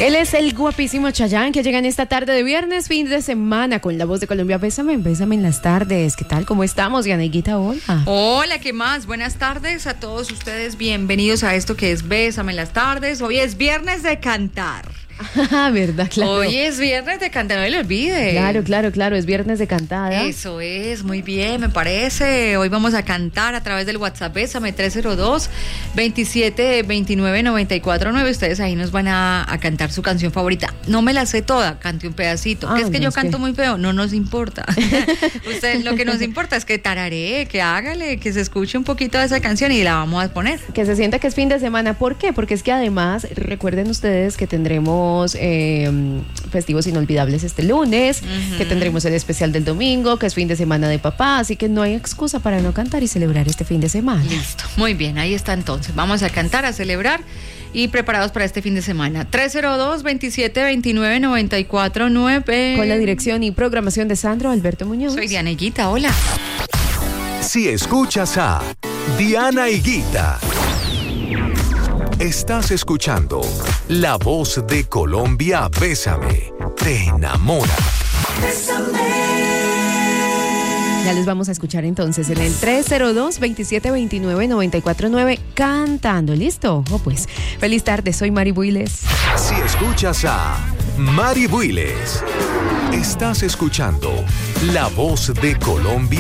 Él es el guapísimo Chayanne que llega en esta tarde de viernes, fin de semana, con la voz de Colombia. Bésame, bésame en las tardes. ¿Qué tal? ¿Cómo estamos? Yaneguita, hola. Hola, ¿qué más? Buenas tardes a todos ustedes. Bienvenidos a esto que es Bésame en las tardes. Hoy es viernes de cantar. ¿Verdad? Claro. Hoy es viernes de cantar, no me lo olvide. Claro, es viernes de cantada. Eso es, muy bien, me parece. Hoy vamos a cantar a través del WhatsApp Bésame 302-2729-949. Ustedes ahí nos van a cantar su canción favorita. No me la sé toda, cante un pedacito. Es que yo canto muy feo, no nos importa. Ustedes, lo que nos importa es que tararee, que hágale, que se escuche un poquito de esa canción y la vamos a poner. Que se sienta que es fin de semana. ¿Por qué? Porque es que además, recuerden ustedes que tendremos festivos inolvidables este lunes, que tendremos el especial del domingo, que es fin de semana de papá, así que no hay excusa para no cantar y celebrar este fin de semana. Listo, muy bien, ahí está entonces. Vamos a cantar, a celebrar y preparados para este fin de semana. 302-2729-949. Con la dirección y programación de Sandro Alberto Muñoz. Soy Diana Higuita, hola. Si escuchas a Diana Higuita, estás escuchando La Voz de Colombia. Bésame, te enamora. Ya les vamos a escuchar entonces en el 302-2729-949 cantando. ¿Listo? Pues feliz tarde, soy Mari Builes. Si escuchas a Mari Builes, estás escuchando La Voz de Colombia.